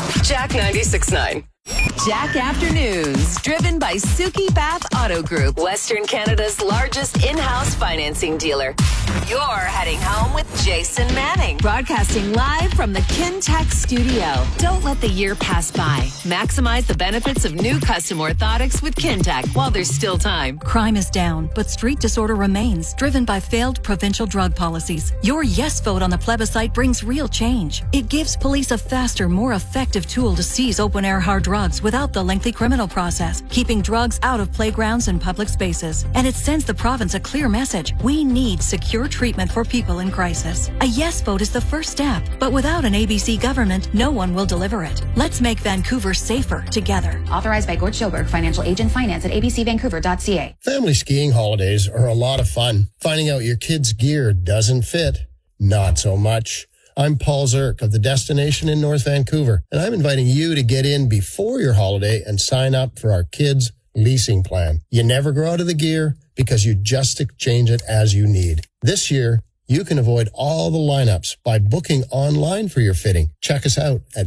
Jack 96.9. Jack Afternoons, driven by Suki Bath Auto Group, Western Canada's largest in-house financing dealer. You're heading home with Jason Manning, broadcasting live from the Kintec studio. Don't let the year pass by. Maximize the benefits of new custom orthotics with Kintec while there's still time. Crime is down, but street disorder remains, driven by failed provincial drug policies. Your yes vote on the plebiscite brings real change. It gives police a faster, more effective tool to seize open-air hard drugs without the lengthy criminal process, keeping drugs out of playgrounds and public spaces. And it sends the province a clear message. We need secure treatment for people in crisis. A yes vote is the first step, but without an ABC government, no one will deliver it. Let's make Vancouver safer together. Authorized by Gord Schilberg, Financial Agent Finance at abcvancouver.ca. Family skiing holidays are a lot of fun. Finding out your kid's gear doesn't fit, not so much. I'm Paul Zirk of The Destination in North Vancouver, and I'm inviting you to get in before your holiday and sign up for our kids' leasing plan. You never grow out of the gear because you just exchange it as you need. This year, you can avoid all the lineups by booking online for your fitting. Check us out at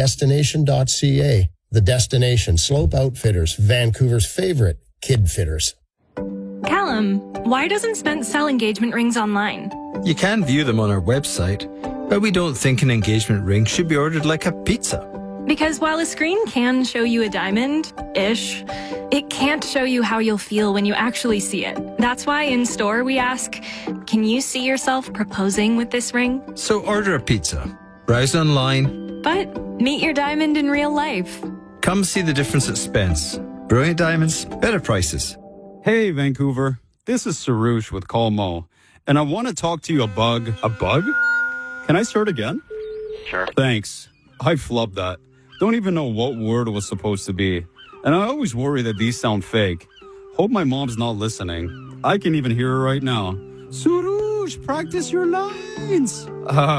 thedestination.ca. The Destination Slope Outfitters, Vancouver's favorite kid fitters. Callum, why doesn't Spence sell engagement rings online? You can view them on our website, but we don't think an engagement ring should be ordered like a pizza. Because while a screen can show you a diamond-ish, it can't show you how you'll feel when you actually see it. That's why in store we ask, can you see yourself proposing with this ring? So order a pizza, browse online, but meet your diamond in real life. Come see the difference at Spence. Brilliant diamonds, better prices. Hey, Vancouver. This is Sarush with Colmo, and I want to talk to you a bug. A bug? Can I start again? Sure. Thanks. I flubbed that. Don't even know what word it was supposed to be. And I always worry that these sound fake. Hope my mom's not listening. I can even hear her right now. Surush, practice your lines.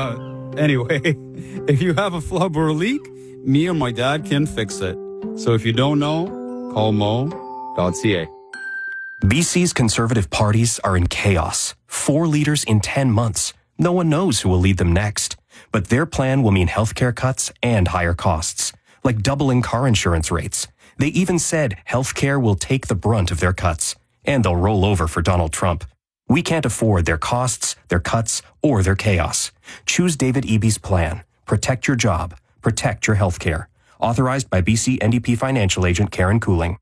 Anyway, if you have a flub or a leak, me and my dad can fix it. So if you don't know, call mo.ca. BC's Conservative parties are in chaos. 4 leaders in 10 months. No one knows who will lead them next. But their plan will mean healthcare cuts and higher costs, like doubling car insurance rates. They even said healthcare will take the brunt of their cuts, and they'll roll over for Donald Trump. We can't afford their costs, their cuts, or their chaos. Choose David Eby's plan. Protect your job. Protect your healthcare. Authorized by BC NDP financial agent Karen Cooling.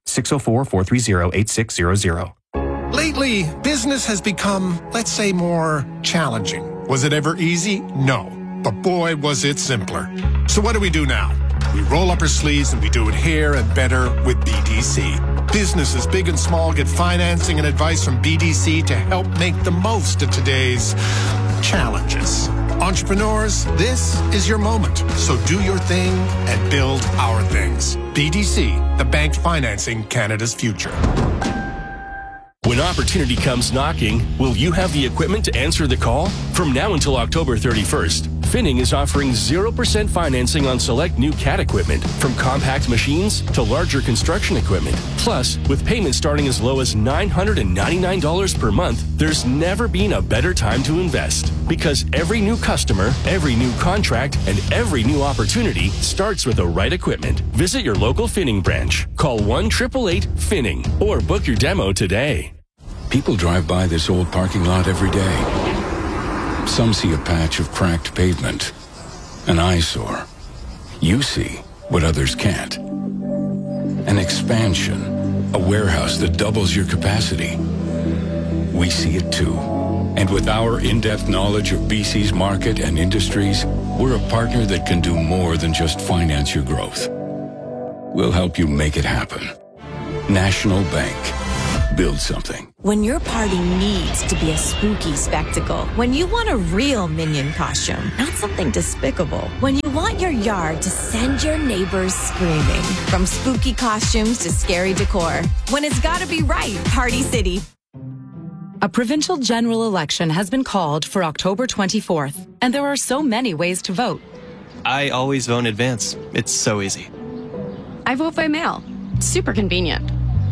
604-430-8600. Lately, business has become, let's say, more challenging. Was it ever easy? No. But boy, was it simpler. So what do we do now? We roll up our sleeves and we do it here and better with BDC. Businesses big and small get financing and advice from BDC to help make the most of today's challenges. Entrepreneurs, this is your moment. So do your thing and build our things. BDC, the bank financing Canada's future. When opportunity comes knocking, will you have the equipment to answer the call? From now until October 31st, Finning is offering 0% financing on select new CAT equipment, from compact machines to larger construction equipment. Plus, with payments starting as low as $999 per month, there's never been a better time to invest. Because every new customer, every new contract, and every new opportunity starts with the right equipment. Visit your local Finning branch. Call 1-888-FINNING or book your demo today. People drive by this old parking lot every day. Some see a patch of cracked pavement, an eyesore. You see what others can't. An expansion, a warehouse that doubles your capacity. We see it too. And with our in-depth knowledge of BC's market and industries, we're a partner that can do more than just finance your growth. We'll help you make it happen. National Bank. Build something. When your party needs to be a spooky spectacle, when you want a real Minion costume, not something despicable, when you want your yard to send your neighbors screaming, from spooky costumes to scary decor, when it's gotta be right, Party City. A provincial general election has been called for October 24th, and there are so many ways to vote. I always vote in advance. It's so easy. I vote by mail. Super convenient.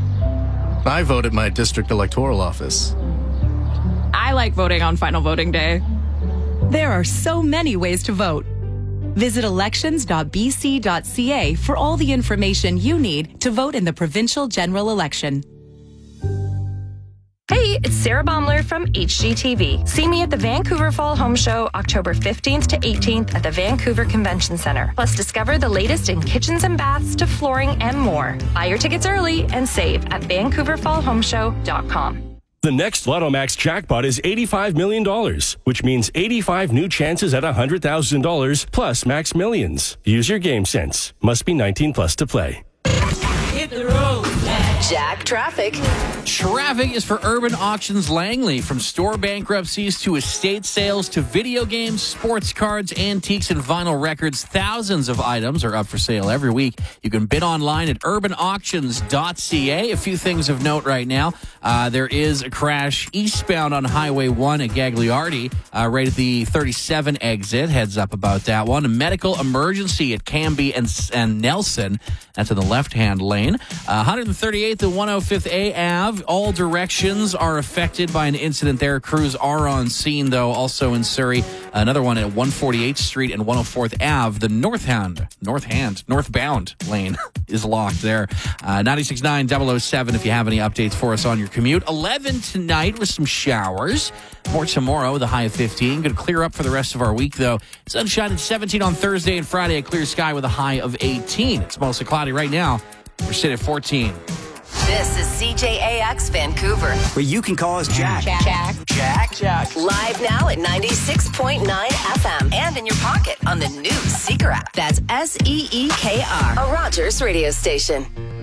I vote at my district electoral office. I like voting on final voting day. There are so many ways to vote. Visit elections.bc.ca for all the information you need to vote in the provincial general election. Hey, it's Sarah Baumler from HGTV. See me at the Vancouver Fall Home Show, October 15th to 18th at the Vancouver Convention Center. Plus, discover the latest in kitchens and baths to flooring and more. Buy your tickets early and save at vancouverfallhomeshow.com. The next Lotto Max jackpot is $85 million, which means 85 new chances at $100,000 plus Max Millions. Use your game sense. Must be 19 plus to play. Hit the road, Jack. Traffic. Traffic is for Urban Auctions Langley. From store bankruptcies to estate sales to video games, sports cards, antiques, and vinyl records, thousands of items are up for sale every week. You can bid online at urbanauctions.ca. A few things of note right now. There is a crash eastbound on Highway 1 at Gagliardi, right at the 37 exit. Heads up about that one. A medical emergency at Cambie and Nelson. That's in the left-hand lane. 138th and 105th A Ave. All directions are affected by an incident there. Crews are on scene, though. Also in Surrey, another one at 148th Street and 104th Ave. The northbound lane is locked there. 96.9 007 if you have any updates for us on your commute. 11 tonight with some showers. More tomorrow, the high of 15. Going to clear up for the rest of our week, though. Sunshine at 17 on Thursday and Friday. A clear sky with a high of 18. It's mostly cloudy right now. We're sitting at 14. This is CJAX Vancouver, where you can call us Jack. Jack. Live now at 96.9 FM and in your pocket on the new Seeker app. That's SEEKR, a Rogers radio station.